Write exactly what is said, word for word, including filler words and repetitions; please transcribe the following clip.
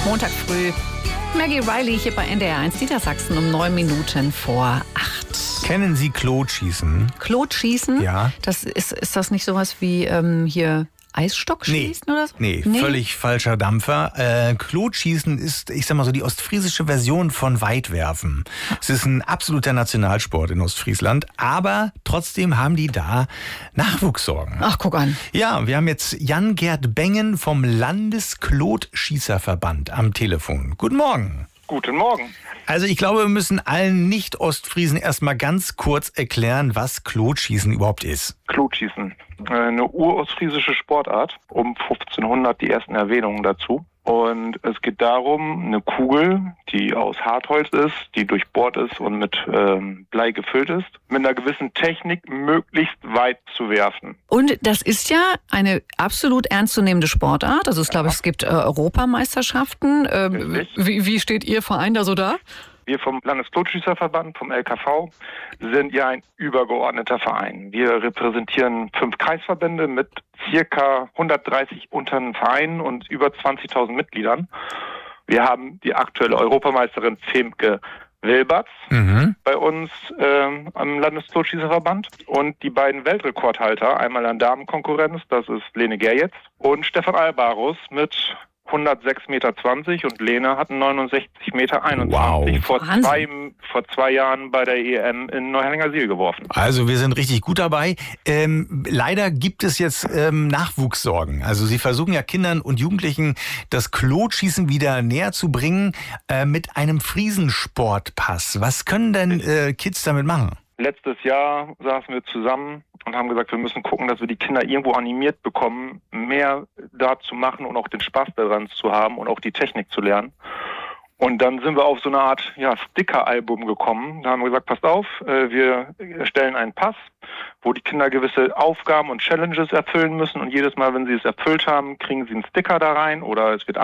Montag früh. Maggie Riley hier bei N D R eins Niedersachsen um neun Minuten vor acht. Kennen Sie Klotschießen? Klotschießen? Ja. Das ist, ist das nicht sowas wie ähm, hier Eisstockschießen nee. oder so? Nee, nee, völlig falscher Dampfer. Äh, Klotschießen ist, ich sag mal so, die ostfriesische Version von Weitwerfen. Es ist ein absoluter Nationalsport in Ostfriesland, aber trotzdem haben die da Nachwuchssorgen. Ach, guck an. Ja, wir haben jetzt Jan-Gerd Bengen vom Landesklotschießerverband am Telefon. Guten Morgen. Guten Morgen. Also ich glaube, wir müssen allen Nicht-Ostfriesen erstmal ganz kurz erklären, was Klotschießen überhaupt ist. Klotschießen, eine urostfriesische Sportart, um fünfzehnhundert die ersten Erwähnungen dazu. Und es geht darum, eine Kugel, die aus Hartholz ist, die durchbohrt ist und mit ähm, Blei gefüllt ist, mit einer gewissen Technik möglichst weit zu werfen. Und das ist ja eine absolut ernstzunehmende Sportart. Also ich glaube, es gibt äh, Europameisterschaften. Ähm, wie, wie steht Ihr Verein da so da? Wir vom Landesklotschießerverband, vom L K V, sind ja ein übergeordneter Verein. Wir repräsentieren fünf Kreisverbände mit circa hundertdreißig unteren Vereinen und über zwanzigtausend Mitgliedern. Wir haben die aktuelle Europameisterin Femke Wilberts mhm. bei uns ähm, am Landesklotschießerverband und die beiden Weltrekordhalter, einmal an Damenkonkurrenz, das ist Lene Gerjetz und Stefan Albarus mit hundertsechs Meter zwanzig und Lene hat neunundsechzig Meter einundzwanzig wow. vor, zwei, vor zwei Jahren bei der E M in Neuherlingersiel geworfen. Also wir sind richtig gut dabei. Ähm, leider gibt es jetzt ähm, Nachwuchssorgen. Also Sie versuchen ja Kindern und Jugendlichen das Klotschießen wieder näher zu bringen äh, mit einem Friesensportpass. Was können denn äh, Kids damit machen? Letztes Jahr saßen wir zusammen und haben gesagt, wir müssen gucken, dass wir die Kinder irgendwo animiert bekommen, mehr da zu machen und auch den Spaß daran zu haben und auch die Technik zu lernen. Und dann sind wir auf so eine Art ja, Sticker-Album gekommen. Da haben wir gesagt, passt auf, wir erstellen einen Pass, wo die Kinder gewisse Aufgaben und Challenges erfüllen müssen. Und jedes Mal, wenn sie es erfüllt haben, kriegen sie einen Sticker da rein oder es wird